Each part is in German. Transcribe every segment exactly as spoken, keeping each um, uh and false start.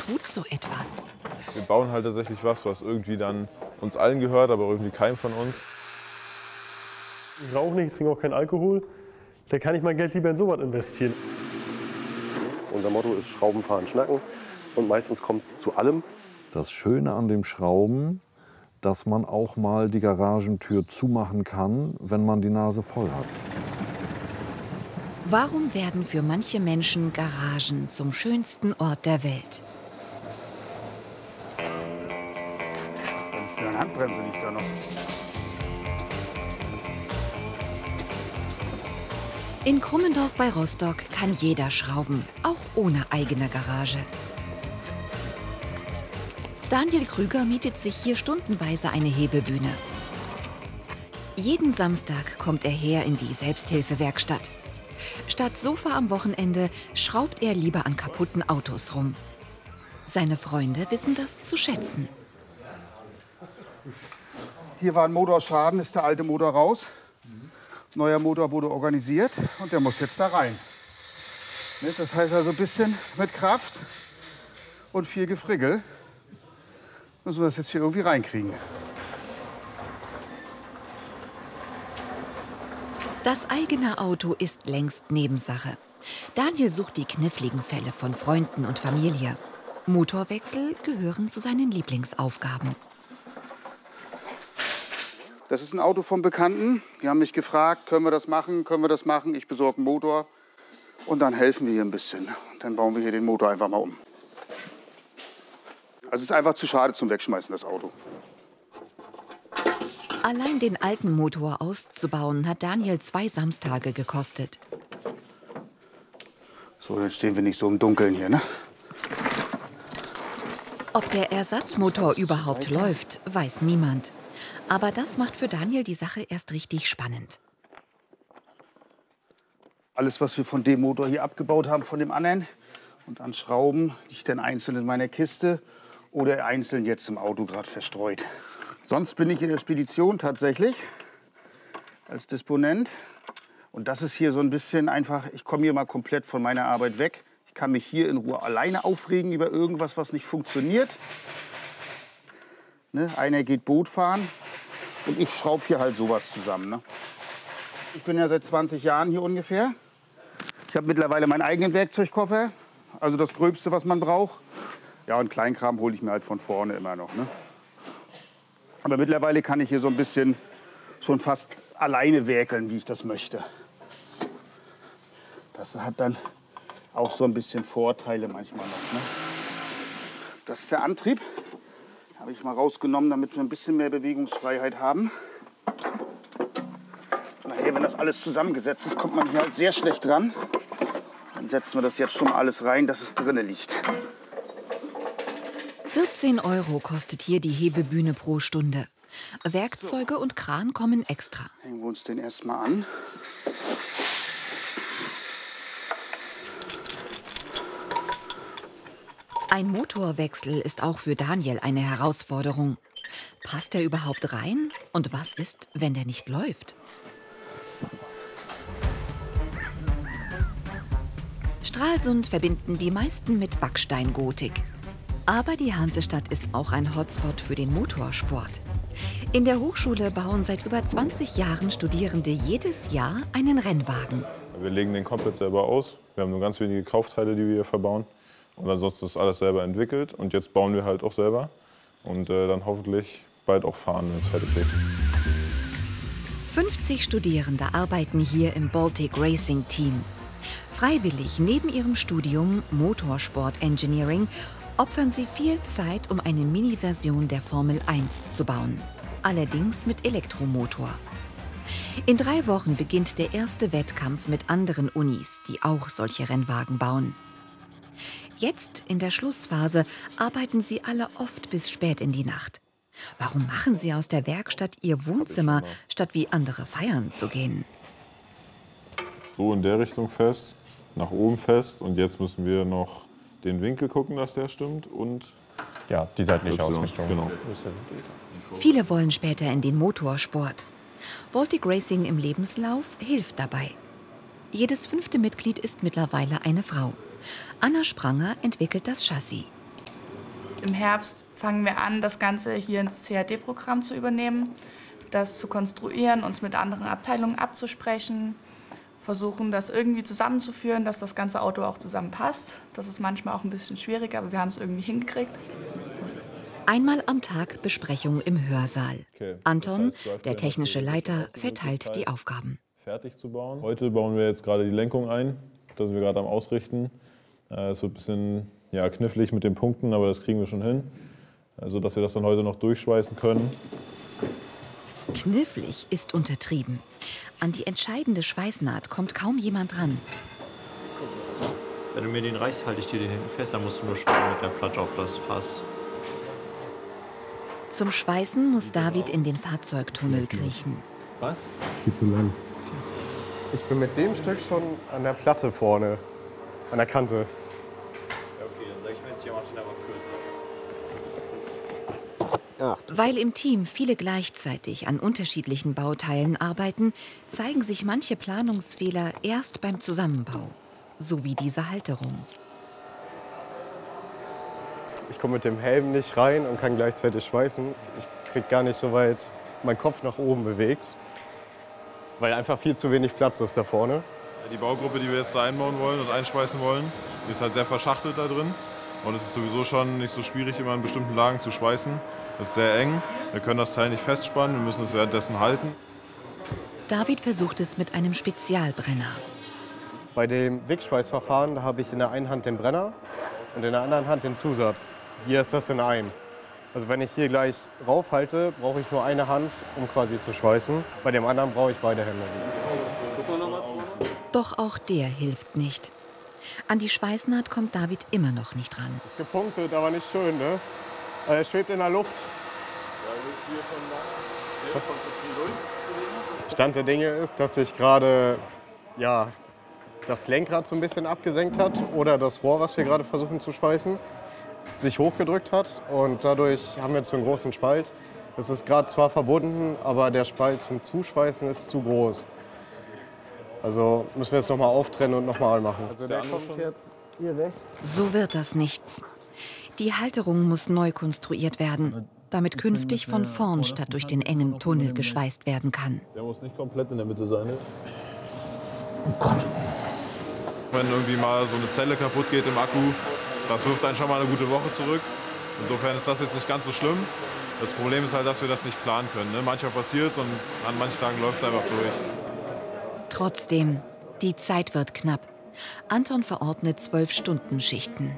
tut so etwas? Wir bauen halt tatsächlich was, was irgendwie dann uns allen gehört, aber irgendwie keinem von uns. Ich rauche nicht, ich trinke auch keinen Alkohol. Da kann ich mein Geld lieber in sowas investieren. Unser Motto ist Schrauben, fahren, schnacken. Und meistens kommt es zu allem. Das Schöne an dem Schrauben, dass man auch mal die Garagentür zumachen kann, wenn man die Nase voll hat. Warum werden für manche Menschen Garagen zum schönsten Ort der Welt? Eine Handbremse liegt da noch. In Krummendorf bei Rostock kann jeder schrauben, auch ohne eigene Garage. Daniel Krüger mietet sich hier stundenweise eine Hebebühne. Jeden Samstag kommt er her in die Selbsthilfewerkstatt. Statt Sofa am Wochenende schraubt er lieber an kaputten Autos rum. Seine Freunde wissen das zu schätzen. Hier war ein Motorschaden, ist der alte Motor raus. Neuer Motor wurde organisiert und der muss jetzt da rein. Das heißt also ein bisschen mit Kraft und viel Gefrickel müssen wir das jetzt hier irgendwie reinkriegen. Das eigene Auto ist längst Nebensache. Daniel sucht die kniffligen Fälle von Freunden und Familie. Motorwechsel gehören zu seinen Lieblingsaufgaben. Das ist ein Auto vom Bekannten. Die haben mich gefragt, können wir das machen, können wir das machen. Ich besorge einen Motor und dann helfen wir hier ein bisschen. Dann bauen wir hier den Motor einfach mal um. Also es ist einfach zu schade zum Wegschmeißen, das Auto. Allein den alten Motor auszubauen, hat Daniel zwei Samstage gekostet. So, dann stehen wir nicht so im Dunkeln hier, ne? Ob der Ersatzmotor überhaupt läuft, weiß niemand. Aber das macht für Daniel die Sache erst richtig spannend. Alles, was wir von dem Motor hier abgebaut haben, von dem anderen und an Schrauben, liegt dann einzeln in meiner Kiste oder einzeln jetzt im Auto gerade verstreut. Sonst bin ich in der Spedition tatsächlich als Disponent. Und das ist hier so ein bisschen einfach, ich komme hier mal komplett von meiner Arbeit weg. Ich kann mich hier in Ruhe alleine aufregen über irgendwas, was nicht funktioniert. Ne? Einer geht Boot fahren und ich schraube hier halt sowas zusammen. Ne? Ich bin ja seit zwanzig Jahren hier ungefähr. Ich habe mittlerweile meinen eigenen Werkzeugkoffer, also das Gröbste, was man braucht. Ja, und Kleinkram hole ich mir halt von vorne immer noch. Ne? Aber mittlerweile kann ich hier so ein bisschen schon fast alleine werkeln, wie ich das möchte. Das hat dann auch so ein bisschen Vorteile manchmal noch. Ne? Das ist der Antrieb. Habe ich mal rausgenommen, damit wir ein bisschen mehr Bewegungsfreiheit haben. Und nachher, wenn das alles zusammengesetzt ist, kommt man hier halt sehr schlecht dran. Dann setzen wir das jetzt schon mal alles rein, dass es drinnen liegt. vierzehn Euro kostet hier die Hebebühne pro Stunde. Werkzeuge und Kran kommen extra. Hängen wir uns den erstmal an. Ein Motorwechsel ist auch für Daniel eine Herausforderung. Passt er überhaupt rein? Und was ist, wenn der nicht läuft? Stralsund verbinden die meisten mit Backsteingotik. Aber die Hansestadt ist auch ein Hotspot für den Motorsport. In der Hochschule bauen seit über zwanzig Jahren Studierende jedes Jahr einen Rennwagen. Wir legen den komplett selber aus. Wir haben nur ganz wenige Kaufteile, die wir hier verbauen. Und ansonsten ist alles selber entwickelt. Und jetzt bauen wir halt auch selber. Und äh, dann hoffentlich bald auch fahren, wenn es fertig ist. fünfzig Studierende arbeiten hier im Baltic Racing Team. Freiwillig neben ihrem Studium Motorsport Engineering opfern sie viel Zeit, um eine Mini-Version der Formel eins zu bauen. Allerdings mit Elektromotor. In drei Wochen beginnt der erste Wettkampf mit anderen Unis, die auch solche Rennwagen bauen. Jetzt, in der Schlussphase, arbeiten sie alle oft bis spät in die Nacht. Warum machen sie aus der Werkstatt ihr Wohnzimmer, statt wie andere feiern zu gehen? So in der Richtung fest, nach oben fest. Und jetzt müssen wir noch den Winkel gucken, dass der stimmt. Und ja, die seitliche Ausrichtung. Genau. Viele wollen später in den Motorsport. Baltic Racing im Lebenslauf hilft dabei. Jedes fünfte Mitglied ist mittlerweile eine Frau. Anna Spranger entwickelt das Chassis. Im Herbst fangen wir an, das Ganze hier ins C A D-Programm zu übernehmen, das zu konstruieren, uns mit anderen Abteilungen abzusprechen, versuchen das irgendwie zusammenzuführen, dass das ganze Auto auch zusammenpasst. Das ist manchmal auch ein bisschen schwierig, aber wir haben es irgendwie hingekriegt. Einmal am Tag Besprechung im Hörsaal. Okay. Anton, Das heißt, der technische Leiter, verteilt die Aufgaben. Fertig zu bauen. Heute bauen wir jetzt gerade die Lenkung ein. Da sind wir gerade am Ausrichten. Es wird ein bisschen ja, knifflig mit den Punkten, aber das kriegen wir schon hin, sodass wir das dann heute noch durchschweißen können. Knifflig ist untertrieben. An die entscheidende Schweißnaht kommt kaum jemand ran. Wenn du mir den reichst, halte ich dir den hinten fest, dann musst du nur schauen mit der Platte, ob das passt. Zum Schweißen muss David in den Fahrzeugtunnel kriechen. Was? Viel zu lang. Ich bin mit dem Stück schon an der Platte vorne, an der Kante. Ja, okay, dann sag ich mir jetzt hier, mach den aber kürzer. Weil im Team viele gleichzeitig an unterschiedlichen Bauteilen arbeiten, zeigen sich manche Planungsfehler erst beim Zusammenbau. So wie diese Halterung. Ich komme mit dem Helm nicht rein und kann gleichzeitig schweißen. Ich kriege gar nicht so weit meinen Kopf nach oben bewegt, weil einfach viel zu wenig Platz ist da vorne. Die Baugruppe, die wir jetzt da einbauen wollen und einschweißen wollen, die ist halt sehr verschachtelt da drin. Und es ist sowieso schon nicht so schwierig, immer in bestimmten Lagen zu schweißen. Es ist sehr eng. Wir können das Teil nicht festspannen, wir müssen es währenddessen halten. David versucht es mit einem Spezialbrenner. Bei dem Wegschweißverfahren da habe ich in der einen Hand den Brenner und in der anderen Hand den Zusatz. Hier ist das in einem. Also wenn ich hier gleich raufhalte, brauche ich nur eine Hand, um quasi zu schweißen. Bei dem anderen brauche ich beide Hände. Doch auch der hilft nicht. An die Schweißnaht kommt David immer noch nicht ran. Ist gepunktet, aber nicht schön, ne? Er schwebt in der Luft. Stand der Dinge ist, dass sich gerade ja, das Lenkrad so ein bisschen abgesenkt hat oder das Rohr, was wir gerade versuchen zu schweißen, sich hochgedrückt hat und dadurch haben wir jetzt so einen großen Spalt. Es ist gerade zwar verbunden, aber der Spalt zum Zuschweißen ist zu groß. Also müssen wir jetzt noch mal auftrennen und noch mal machen. Also der kommt jetzt hier rechts. So wird das nichts. Die Halterung muss neu konstruiert werden, damit künftig von vorn statt durch den engen Tunnel geschweißt werden kann. Der muss nicht komplett in der Mitte sein. Ne? Oh Gott. Wenn irgendwie mal so eine Zelle kaputt geht im Akku, das wirft einen schon mal eine gute Woche zurück. Insofern ist das jetzt nicht ganz so schlimm. Das Problem ist halt, dass wir das nicht planen können. Ne? Manchmal passiert es und an manchen Tagen läuft es einfach durch. Trotzdem, die Zeit wird knapp. Anton verordnet zwölf-Stunden-Schichten.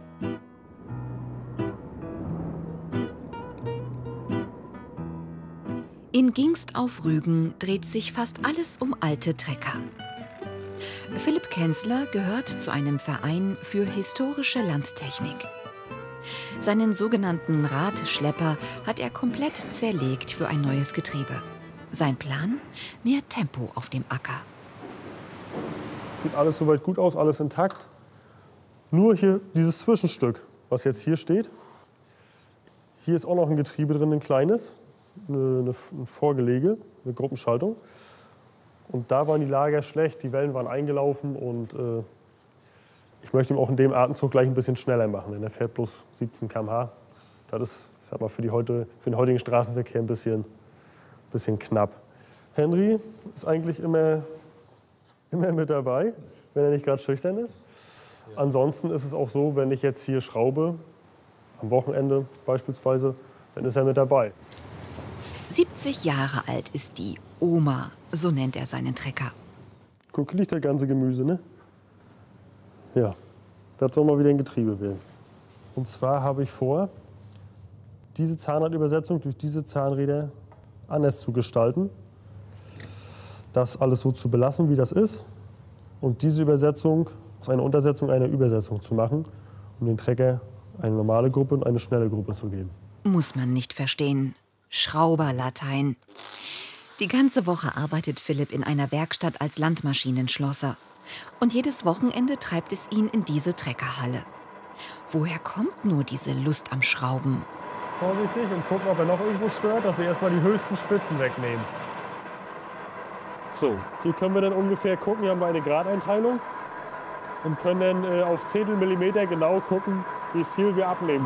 In Gingst auf Rügen dreht sich fast alles um alte Trecker. Philipp Kenzler gehört zu einem Verein für historische Landtechnik. Seinen sogenannten Radschlepper hat er komplett zerlegt für ein neues Getriebe. Sein Plan? Mehr Tempo auf dem Acker. Sieht alles soweit gut aus, alles intakt. Nur hier dieses Zwischenstück, was jetzt hier steht. Hier ist auch noch ein Getriebe drin, ein kleines, eine, eine, ein Vorgelege, eine Gruppenschaltung. Und da waren die Lager schlecht, die Wellen waren eingelaufen und äh, ich möchte ihm auch in dem Atemzug gleich ein bisschen schneller machen, denn er fährt bloß siebzehn Kilometer pro Stunde. Das ist, ich sag mal, für, die heute, für den heutigen Straßenverkehr ein bisschen, bisschen knapp. Henry ist eigentlich immer, immer mit dabei, wenn er nicht gerade schüchtern ist. Ja. Ansonsten ist es auch so, wenn ich jetzt hier schraube, am Wochenende beispielsweise, dann ist er mit dabei. siebzig Jahre alt ist die Oma, so nennt er seinen Trecker. Guck, liegt das ganze Gemüse, ne? Ja, das soll mal wieder ein Getriebe werden. Und zwar habe ich vor, diese Zahnradübersetzung durch diese Zahnräder anders zu gestalten. Das alles so zu belassen, wie das ist. Und diese Übersetzung zu einer Untersetzung einer Übersetzung zu machen, um den Trecker eine normale Gruppe und eine schnelle Gruppe zu geben. Muss man nicht verstehen. Schrauberlatein. Die ganze Woche arbeitet Philipp in einer Werkstatt als Landmaschinenschlosser. Und jedes Wochenende treibt es ihn in diese Treckerhalle. Woher kommt nur diese Lust am Schrauben? Vorsichtig und gucken, ob er noch irgendwo stört, dass wir erstmal die höchsten Spitzen wegnehmen. So, hier können wir dann ungefähr gucken, hier haben wir eine Gradeinteilung und können dann äh, auf Zehntel Millimeter genau gucken, wie viel wir abnehmen